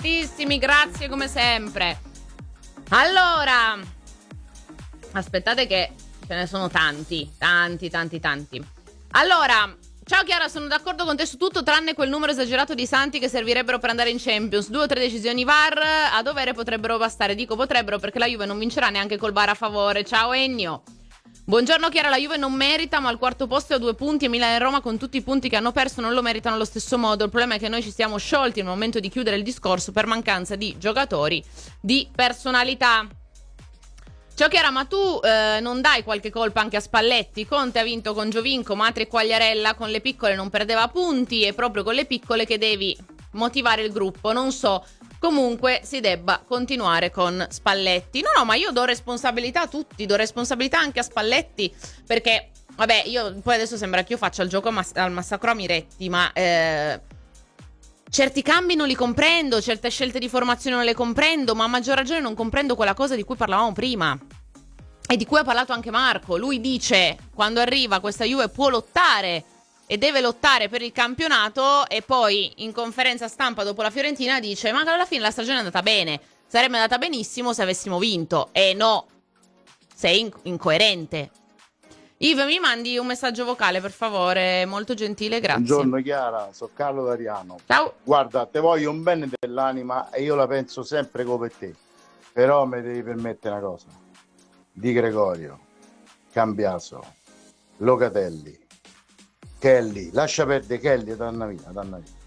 tantissimi, grazie come sempre. Allora, aspettate che ce ne sono tanti. Allora, ciao Chiara, sono d'accordo con te su tutto tranne quel numero esagerato di santi che servirebbero per andare in Champions. 2 o 3 decisioni VAR a dovere potrebbero bastare. Dico potrebbero perché la Juve non vincerà neanche col VAR a favore. Ciao Ennio. Buongiorno Chiara, la Juve non merita, ma al quarto posto ha 2 punti e Milan e Roma con tutti i punti che hanno perso non lo meritano allo stesso modo. Il problema è che noi ci siamo sciolti nel momento di chiudere il discorso per mancanza di giocatori di personalità. Ciao Chiara, ma tu non dai qualche colpa anche a Spalletti? Conte ha vinto con Giovinco, Matri e Quagliarella, con le piccole non perdeva punti, è proprio con le piccole che devi motivare il gruppo, non so. Comunque si debba continuare con Spalletti. No, ma io do responsabilità a tutti, do responsabilità anche a Spalletti, perché, vabbè, io poi adesso sembra che io faccia il gioco al massacro a Miretti, ma certi cambi non li comprendo, certe scelte di formazione non le comprendo, ma a maggior ragione non comprendo quella cosa di cui parlavamo prima e di cui ha parlato anche Marco. Lui dice, quando arriva questa Juve può lottare e deve lottare per il campionato, e poi in conferenza stampa dopo la Fiorentina dice ma alla fine la stagione è andata bene, sarebbe andata benissimo se avessimo vinto. E no, sei incoerente. Ivo, mi mandi un messaggio vocale per favore, molto gentile, grazie. Buongiorno Chiara, sono Carlo D'Ariano. Ciao. Guarda, te voglio un bene dell'anima e io la penso sempre come te, però mi devi permettere una cosa. Di Gregorio, Cambiaso, Locatelli, Kelly, lascia perdere Kelly, danna via.